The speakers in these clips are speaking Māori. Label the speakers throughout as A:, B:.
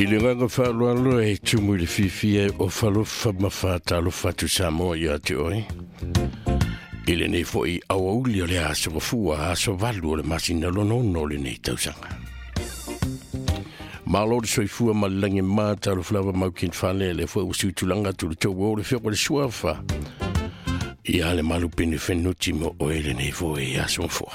A: Ilinganga whaalualo e tumu le fifia o whalofa mawhata alofa tu Samoa ia te oi. Ile nei fo I awauli o le aso wafua aso valu o le masina lono no le nei tausanga. Malo le soifua malangi mata lo flava maukin whale le fo usutulanga tu le tau o le whio le suafa. Ia le malu pene whenuti mo o ele nei fo e aso mfua.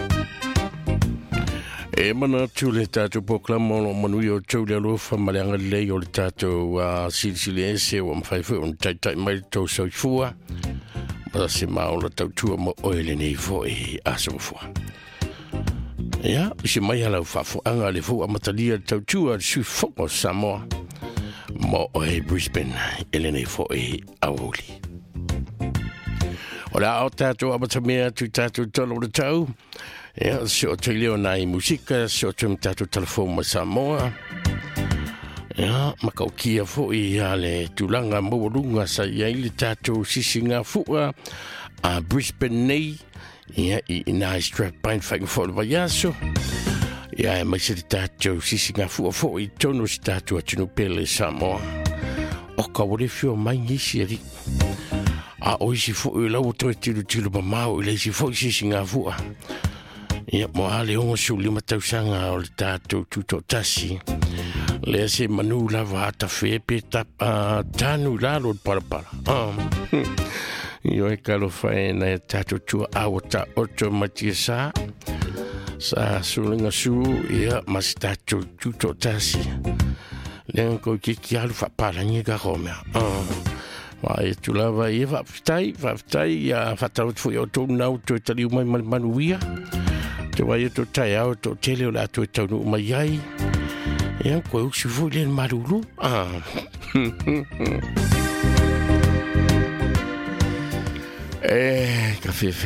A: E mana tu le tātou poklama o manui o tau le alofa maleanga lei o le tātou silisiliense o mwhaifu o tai mai tau soifua. Mada se maola tau tua mo oele nei fo e aso mfua. Ia, se mai halau whafuanga le fo amatalia tau tua sui foko Samoa. Mo oe Brisbane ele nei fo e auli. O la o tātou amatamea tu tātou tolo le tau. Ja, se o te leo nai musika, se o te mtatu telefon ma Samoa. Ja, makau kia fo I ale tulanga mawalunga sa iai le tatu sisinga fua a Brisbane nei. Ja, I nai strap pain whainga fo le vaiaso. Ja, mai se le tatu sisinga fua fo I tono si tatu atinu pele Samoa. O ka wale fio mai nisi ari. A oisi fo I lau toi tilu pa mau I leisi fo I sisinga fua. Ia mo ale o su lima tausanga o le tātou tuto tasi. Le se manu lava ata fepe tanu lalo parapara. Io e kalo fai na tātou tua awata oto matia sa. Sa sulinga su ia mas tātou tuto tasi. Le ko ki alu fa palangi ka romea. Vai tu lava ia vai ia fatau fu o to nau to tali mai manuia. Te wai to tai au to tele o la to tau mai ai. E ko usi fu le marulu. Café